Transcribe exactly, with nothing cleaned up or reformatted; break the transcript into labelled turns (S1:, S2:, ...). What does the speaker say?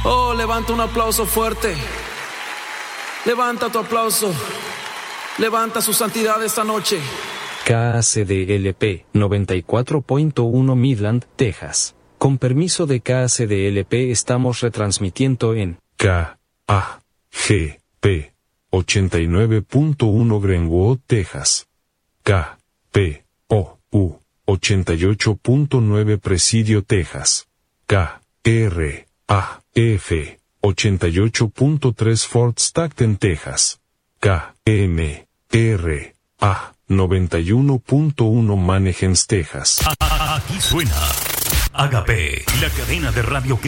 S1: Oh, levanta un aplauso fuerte. Levanta tu aplauso. Levanta su santidad esta noche.
S2: K A C D L P noventa y cuatro punto uno Midland, Texas. Con permiso de K A C D L P estamos retransmitiendo en
S3: K A G P ochenta y nueve punto uno Greenwood, Texas. K P O U ochenta y ocho punto nueve Presidio, Texas. K R A F ochenta y ocho punto tres Fort Stockton, Texas. K M R A noventa y uno punto uno Mannheim, Texas.
S4: Aquí suena Agape, la cadena de radio